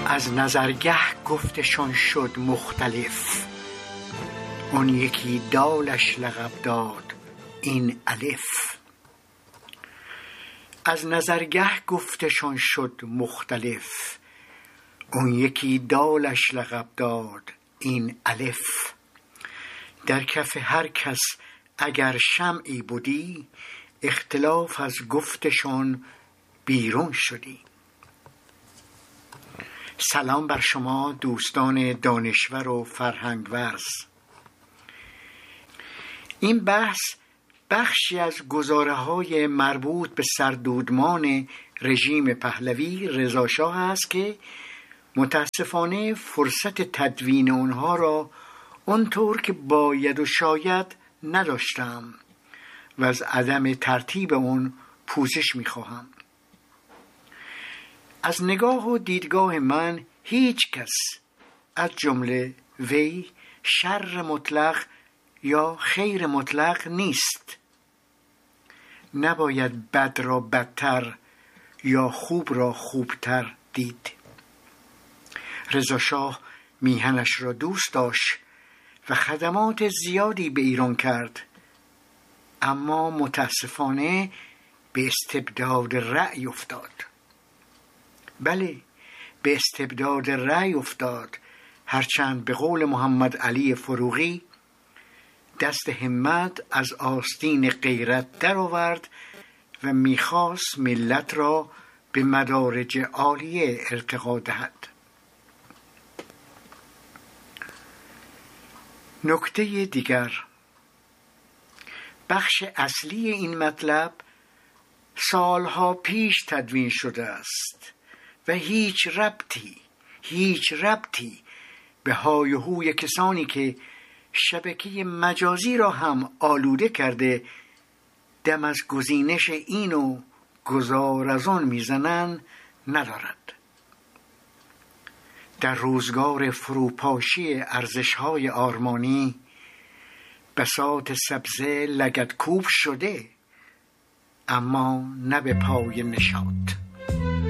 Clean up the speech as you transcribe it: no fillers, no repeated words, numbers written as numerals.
از نظرگه گفتشان شد مختلف، اون یکی دالش لقب داد این الف. از نظرگه گفتشان شد مختلف، اون یکی دالش لقب داد این الف. در کف هر کس اگر شمعی بودی، اختلاف از گفتشان بیرون شدی. سلام بر شما دوستان دانشور و فرهنگ ورز. این بحث بخشی از گزاره‌های مربوط به سردودمان رژیم پهلوی رضا شاه است که متاسفانه فرصت تدوین آنها را اونطور که باید و شاید نداشتم و از عدم ترتیب آن پوزش می‌خواهم. از نگاه و دیدگاه من هیچ کس از جمله وی شر مطلق یا خیر مطلق نیست. نباید بد را بدتر یا خوب را خوبتر دید. رضا شاه میهنش را دوست داشت و خدمات زیادی به ایران کرد، اما متاسفانه به استبداد رأی افتاد. بله، به استبداد رأی افتاد، هرچند به قول محمد علی فروغی دست همت از آستین غیرت در آورد و میخواست ملت را به مدارج عالیه ارتقا دهد. نکته دیگر، بخش اصلی این مطلب سالها پیش تدوین شده است و هیچ ربطی به های و هوی کسانی که شبکه مجازی را هم آلوده کرده دم از گزینش این و گذار از آن میزنند ندارد. در روزگار فروپاشی ارزش‌های آرمانی بساط سبزه لگدکوب شده، اما نه به پای نشاط.